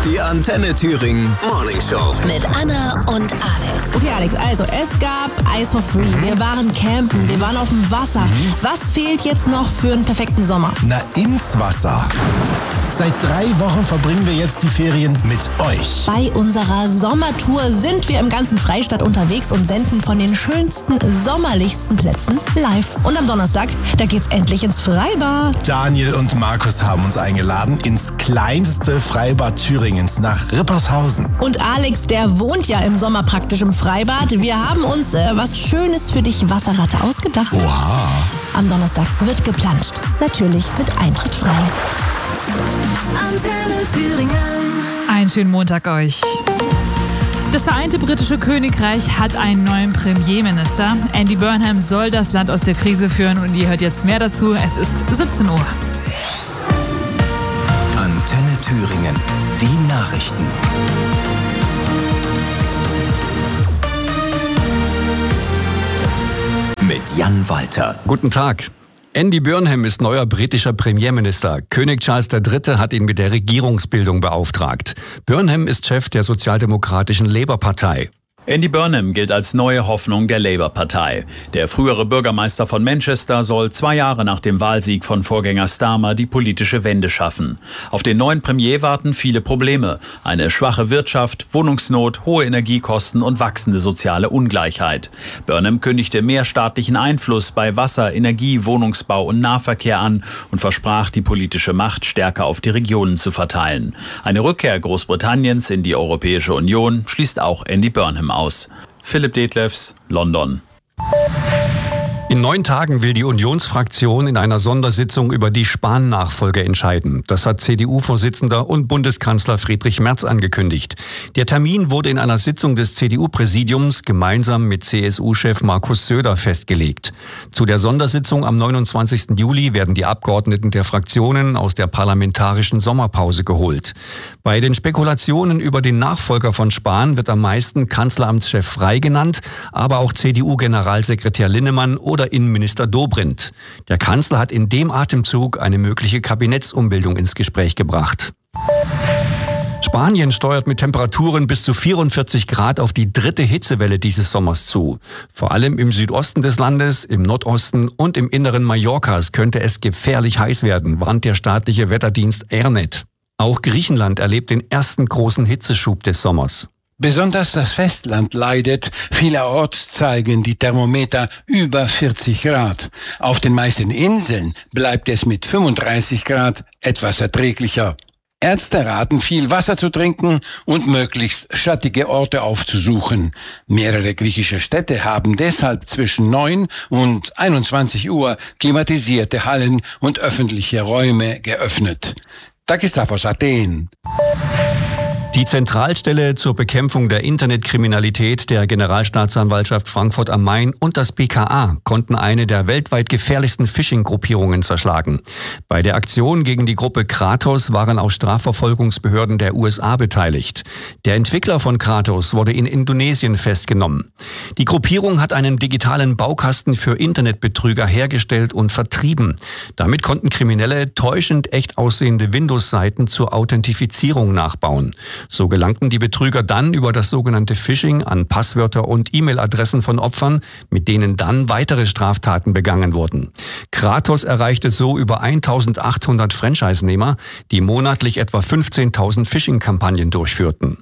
Die Antenne Thüringen Morning Show. Mit Anna und Alex. Okay, Alex, also es gab Eis for Free. Wir waren campen, wir waren auf dem Wasser. Was fehlt jetzt noch für einen perfekten Sommer? Na, ins Wasser. Seit 3 Wochen verbringen wir jetzt die Ferien mit euch. Bei unserer Sommertour sind wir im ganzen Freistaat unterwegs und senden von den schönsten, sommerlichsten Plätzen live. Und am Donnerstag, da geht's endlich ins Freibad. Daniel und Markus haben uns eingeladen ins kleinste Freibad Thüringens nach Rippershausen. Und Alex, der wohnt ja im Sommer praktisch im Freibad. Wir haben uns was Schönes für dich, Wasserratte, ausgedacht. Wow. Am Donnerstag wird geplanscht. Natürlich mit Eintritt frei. Antenne Thüringen. Einen schönen Montag euch. Das Vereinte Britische Königreich hat einen neuen Premierminister. Andy Burnham soll das Land aus der Krise führen und ihr hört jetzt mehr dazu. Es ist 17 Uhr. Antenne Thüringen. Die Nachrichten. Mit Jan Walter. Guten Tag. Andy Burnham ist neuer britischer Premierminister. König Charles III. Hat ihn mit der Regierungsbildung beauftragt. Burnham ist Chef der sozialdemokratischen Labour-Partei. Andy Burnham gilt als neue Hoffnung der Labour-Partei. Der frühere Bürgermeister von Manchester soll 2 Jahre nach dem Wahlsieg von Vorgänger Starmer die politische Wende schaffen. Auf den neuen Premier warten viele Probleme. Eine schwache Wirtschaft, Wohnungsnot, hohe Energiekosten und wachsende soziale Ungleichheit. Burnham kündigte mehr staatlichen Einfluss bei Wasser, Energie, Wohnungsbau und Nahverkehr an und versprach, die politische Macht stärker auf die Regionen zu verteilen. Eine Rückkehr Großbritanniens in die Europäische Union schließt auch Andy Burnham aus. Philipp Detlefs, London. In 9 Tagen will die Unionsfraktion in einer Sondersitzung über die Spahn-Nachfolge entscheiden. Das hat CDU-Vorsitzender und Bundeskanzler Friedrich Merz angekündigt. Der Termin wurde in einer Sitzung des CDU-Präsidiums gemeinsam mit CSU-Chef Markus Söder festgelegt. Zu der Sondersitzung am 29. Juli werden die Abgeordneten der Fraktionen aus der parlamentarischen Sommerpause geholt. Bei den Spekulationen über den Nachfolger von Spahn wird am meisten Kanzleramtschef Frey genannt, aber auch CDU-Generalsekretär Linnemann oder Innenminister Dobrindt. Der Kanzler hat in dem Atemzug eine mögliche Kabinettsumbildung ins Gespräch gebracht. Spanien steuert mit Temperaturen bis zu 44 Grad auf die 3. Hitzewelle dieses Sommers zu. Vor allem im Südosten des Landes, im Nordosten und im Inneren Mallorcas könnte es gefährlich heiß werden, warnt der staatliche Wetterdienst ERNET. Auch Griechenland erlebt den ersten großen Hitzeschub des Sommers. Besonders das Festland leidet. Vielerorts zeigen die Thermometer über 40 Grad. Auf den meisten Inseln bleibt es mit 35 Grad etwas erträglicher. Ärzte raten, viel Wasser zu trinken und möglichst schattige Orte aufzusuchen. Mehrere griechische Städte haben deshalb zwischen 9 und 21 Uhr klimatisierte Hallen und öffentliche Räume geöffnet. Takis aus Athen. Die Zentralstelle zur Bekämpfung der Internetkriminalität der Generalstaatsanwaltschaft Frankfurt am Main und das BKA konnten eine der weltweit gefährlichsten Phishing-Gruppierungen zerschlagen. Bei der Aktion gegen die Gruppe Kratos waren auch Strafverfolgungsbehörden der USA beteiligt. Der Entwickler von Kratos wurde in Indonesien festgenommen. Die Gruppierung hat einen digitalen Baukasten für Internetbetrüger hergestellt und vertrieben. Damit konnten Kriminelle täuschend echt aussehende Windows-Seiten zur Authentifizierung nachbauen. So gelangten die Betrüger dann über das sogenannte Phishing an Passwörter und E-Mail-Adressen von Opfern, mit denen dann weitere Straftaten begangen wurden. Kratos erreichte so über 1800 Franchise-Nehmer, die monatlich etwa 15.000 Phishing-Kampagnen durchführten.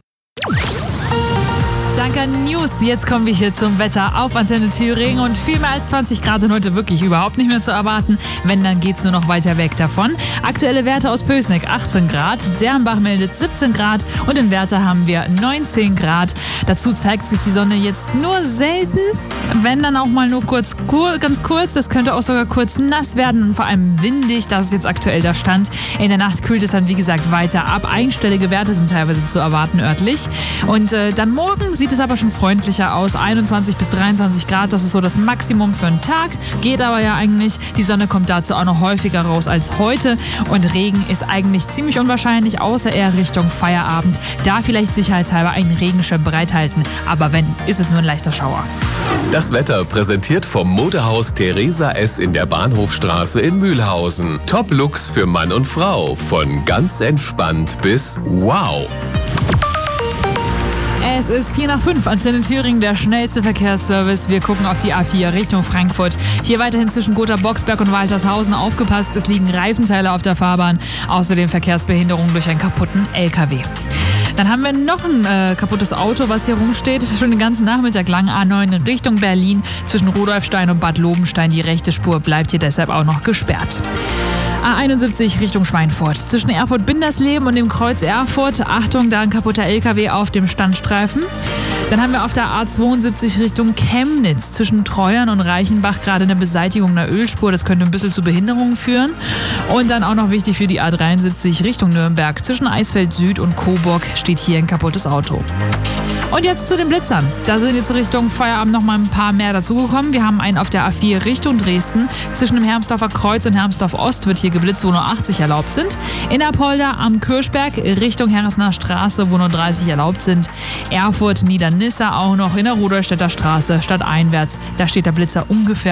Danke an News. Jetzt kommen wir hier zum Wetter auf Antenne Thüringen und viel mehr als 20 Grad sind heute wirklich überhaupt nicht mehr zu erwarten. Wenn, dann geht's nur noch weiter weg davon. Aktuelle Werte aus Pößneck 18 Grad, Dernbach meldet 17 Grad und in Werther haben wir 19 Grad. Dazu zeigt sich die Sonne jetzt nur selten, wenn dann auch mal nur ganz kurz. Das könnte auch sogar kurz nass werden und vor allem windig. Das ist jetzt aktuell der Stand. In der Nacht kühlt es dann wie gesagt weiter ab. Einstellige Werte sind teilweise zu erwarten örtlich. Und dann morgen sieht es aber schon freundlicher aus. 21 bis 23 Grad, das ist so das Maximum für einen Tag. Geht aber ja eigentlich. Die Sonne kommt dazu auch noch häufiger raus als heute. Und Regen ist eigentlich ziemlich unwahrscheinlich, außer eher Richtung Feierabend. Da vielleicht sicherheitshalber einen Regenschirm bereithalten. Aber wenn, ist es nur ein leichter Schauer. Das Wetter präsentiert vom Modehaus Theresa S. in der Bahnhofstraße in Mühlhausen. Top-Looks für Mann und Frau. Von ganz entspannt bis wow. Es ist 4:05, Antenne Thüringen, der schnellste Verkehrsservice. Wir gucken auf die A4 Richtung Frankfurt. Hier weiterhin zwischen Gotha-Boxberg und Waltershausen aufgepasst. Es liegen Reifenteile auf der Fahrbahn. Außerdem Verkehrsbehinderung durch einen kaputten LKW. Dann haben wir noch ein kaputtes Auto, was hier rumsteht. Schon den ganzen Nachmittag lang A9 in Richtung Berlin. Zwischen Rudolfstein und Bad Lobenstein. Die rechte Spur bleibt hier deshalb auch noch gesperrt. A71 Richtung Schweinfurt. Zwischen Erfurt-Bindersleben und dem Kreuz Erfurt. Achtung, da ein kaputter LKW auf dem Standstreifen. Dann haben wir auf der A72 Richtung Chemnitz zwischen Treuern und Reichenbach gerade eine Beseitigung einer Ölspur. Das könnte ein bisschen zu Behinderungen führen. Und dann auch noch wichtig für die A73 Richtung Nürnberg. Zwischen Eisfeld Süd und Coburg steht hier ein kaputtes Auto. Und jetzt zu den Blitzern. Da sind jetzt Richtung Feierabend noch mal ein paar mehr dazugekommen. Wir haben einen auf der A4 Richtung Dresden. Zwischen dem Hermsdorfer Kreuz und Hermsdorf Ost wird hier geblitzt, wo nur 80 erlaubt sind. In Apolda am Kirchberg Richtung Herresner Straße, wo nur 30 erlaubt sind. Erfurt, Niedernisse auch noch in der Rudolstädter Straße stadteinwärts. Da steht der Blitzer ungefähr